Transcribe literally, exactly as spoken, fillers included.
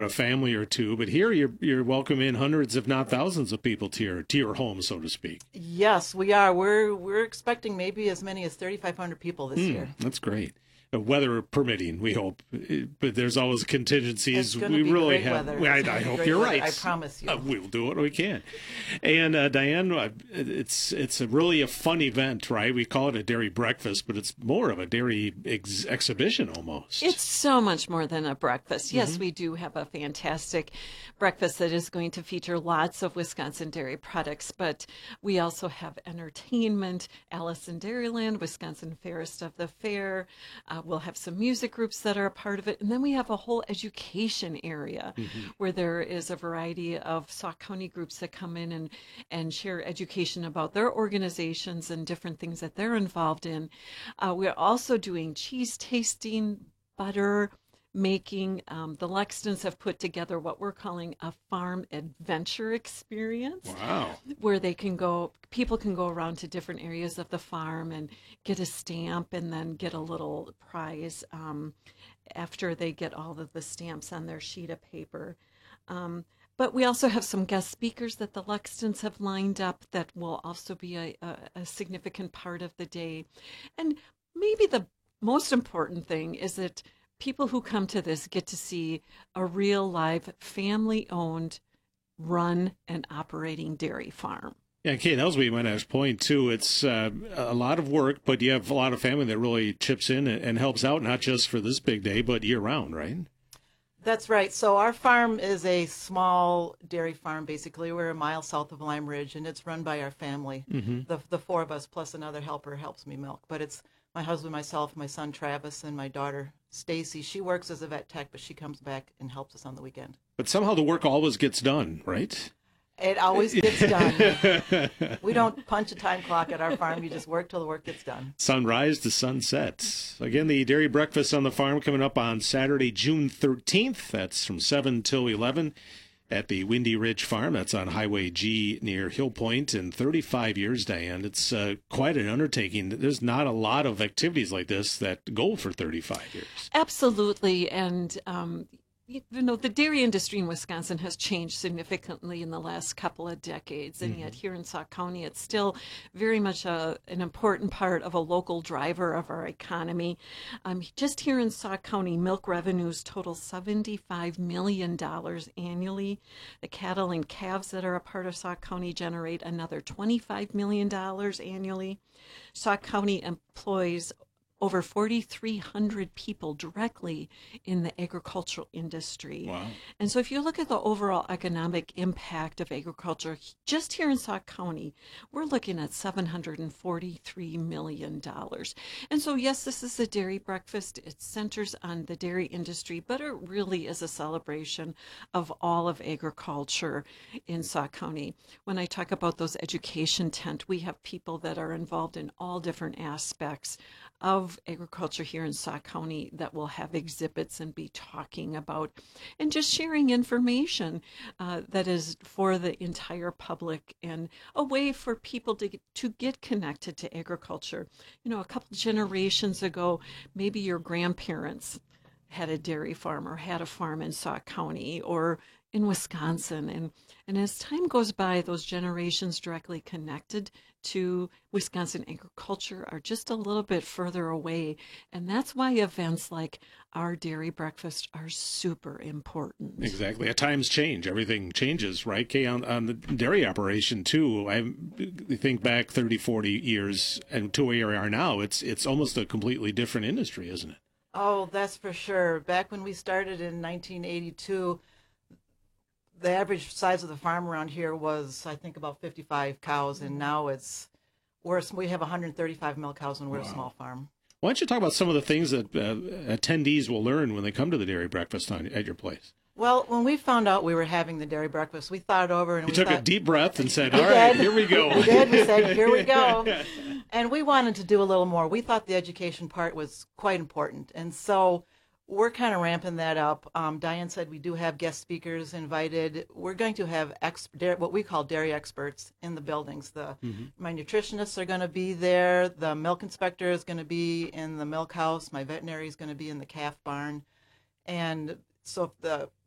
a family or two, but here you're you're welcoming hundreds, if not thousands, of people to your to your home, so to speak. Yes, we are. We're we're expecting maybe as many as thirty-five hundred people this Mm, year. That's great. Uh, Weather permitting, we hope, It- but there's always contingencies. It's going we to be really great have. weather. I, It's gonna I be hope great you're weather. right. I promise you. Uh, we'll do what we can. And uh, Diane, uh, it's it's a really a fun event, right? We call it a dairy breakfast, but it's more of a dairy ex- exhibition almost. It's so much more than a breakfast. Yes, mm-hmm. we do have a fantastic breakfast that is going to feature lots of Wisconsin dairy products, but we also have entertainment, Alice in Dairyland, Wisconsin Fairest of the Fair. Uh, we'll have some music groups that are a part of it. And then we have a whole education area mm-hmm. where there is a variety of Sauk County groups that come in and, and share education about their organizations and different things that they're involved in. Uh, we're also doing cheese tasting, butter making. Um, the Lextons have put together what we're calling a farm adventure experience. Wow. Where they can go, people can go around to different areas of the farm and get a stamp and then get a little prize um, after they get all of the stamps on their sheet of paper. Um, but we also have some guest speakers that the Lextons have lined up that will also be a, a, a significant part of the day. And maybe the most important thing is that people who come to this get to see a real live family-owned, run and operating dairy farm. Yeah, Kate, that was my next point, too. It's uh, a lot of work, but you have a lot of family that really chips in and helps out, not just for this big day, but year-round, right? That's right. So our farm is a small dairy farm, basically. We're a mile south of Lime Ridge, and it's run by our family. Mm-hmm. The, the four of us, plus another helper, helps me milk. But it's my husband, myself, my son Travis, and my daughter Stacy. She works as a vet tech, but she comes back and helps us on the weekend. But somehow the work always gets done, right? It always gets done. We don't punch a time clock at our farm. You just work till the work gets done. Sunrise to sunset. Again, the Dairy Breakfast on the Farm coming up on Saturday, June thirteenth. That's from seven till eleven at the Windy Ridge Farm. That's on Highway G near Hill Point. In thirty-five years, Diane, it's uh, quite an undertaking. There's not a lot of activities like this that go for thirty-five years. Absolutely. And, um, you know, the dairy industry in Wisconsin has changed significantly in the last couple of decades, and mm-hmm. yet here in Sauk County, it's still very much a, an important part of a local driver of our economy. Um, just here in Sauk County, milk revenues total seventy-five million dollars annually. The cattle and calves that are a part of Sauk County generate another twenty-five million dollars annually. Sauk County employs over forty-three hundred people directly in the agricultural industry. Wow. And so if you look at the overall economic impact of agriculture, just here in Sauk County, we're looking at seven hundred forty-three million dollars. And so, yes, this is a dairy breakfast. It centers on the dairy industry, but it really is a celebration of all of agriculture in Sauk County. When I talk about those education tent, we have people that are involved in all different aspects of agriculture here in Sauk County that will have exhibits and be talking about and just sharing information uh, that is for the entire public and a way for people to get, to get connected to agriculture. You know, a couple generations ago, maybe your grandparents had a dairy farm or had a farm in Sauk County or in Wisconsin. And, and as time goes by, those generations directly connected to Wisconsin agriculture are just a little bit further away. And that's why events like our dairy breakfast are super important. Exactly. At times change. Everything changes, right, Kay? On, on the dairy operation, too. I think back thirty, forty years and to where we are now, it's it's almost a completely different industry, isn't it? Oh, that's for sure. Back when we started in nineteen eighty-two, the average size of the farm around here was, I think, about fifty-five cows, and now it's, we're, we have one hundred thirty-five milk cows, and we're wow. a small farm. Why don't you talk about some of the things that uh, attendees will learn when they come to the dairy breakfast on, at your place? Well, when we found out we were having the dairy breakfast, we thought it over. And you we took thought, a deep breath and said, all right, did. here we go. We did. We said, here we go. And we wanted to do a little more. We thought the education part was quite important. And so we're kind of ramping that up. Um, Diane said we do have guest speakers invited. We're going to have ex- what we call dairy experts in the buildings. The mm-hmm. My nutritionists are going to be there. The milk inspector is going to be in the milk house. My veterinary is going to be in the calf barn. And so if the